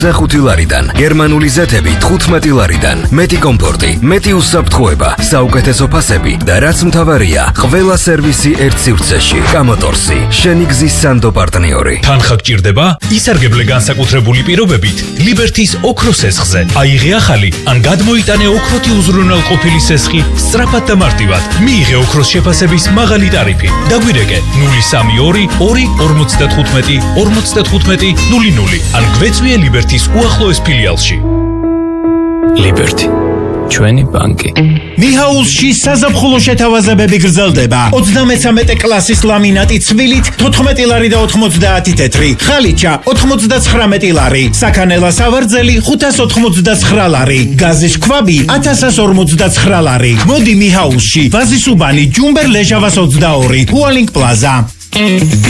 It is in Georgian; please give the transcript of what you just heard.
5 ლარიდან, გერმანული ზეთები 15 ლარიდან, მეტი კომფორტი, მეტი უსაფრთხოება, საუკეთესო ფასები და რაც მთავარია, ყველა სერვისი ერთ სივრცეში. Გამოტორსი, შენი გზის სანდო პარტნიორი. თანხა გჭირდება? ისარგებლე განსაკუთრებული პირობებით ლიბერთის ოქროს სესხზე. აიღე ახალი ან გადმოიტანე ოქროთი უზრუნველყოფილი სესხი სწრაფად და მარტივად. მიიღე ოქროს შეფასების მაღალი ტარიფი. დაგვირეკე 032 2 55 00 ან გვეწვიე ლიბერტის უახლოეს ფილიალში. ლიბერტი, ჩვენი ბანკი. მიჰაულსში საზაფხულო შეთავაზებები გრძელდება. 33 კლასის ლამინატი ცვილით 14 ლარი და 90 თეთრი. ხალიჩა 99 ლარი. საქანელა სავარძელი 589 ლარი. გაზის ქვაბი 1149 ლარი. მოდი მიჰაულსში. ვაზისუბანი ჯუმბერ ლეჟავას 22. ჰუალინგ პლაზა.